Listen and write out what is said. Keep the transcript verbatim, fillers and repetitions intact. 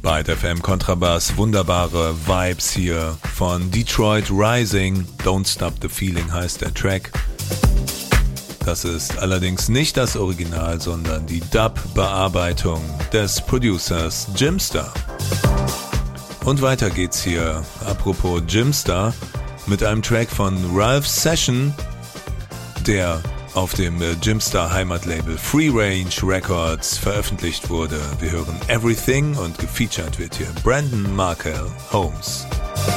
Byte F M Kontrabass, wunderbare Vibes hier von Detroit Rising. Don't Stop the Feeling heißt der Track. Das ist allerdings nicht das Original, sondern die Dub-Bearbeitung des Producers Jimster. Und weiter geht's hier, apropos Jimster, mit einem Track von Ralph Session, der auf dem Jimster Heimatlabel Free Range Records veröffentlicht wurde. Wir hören Everything und gefeatured wird hier Brandon Markel Holmes.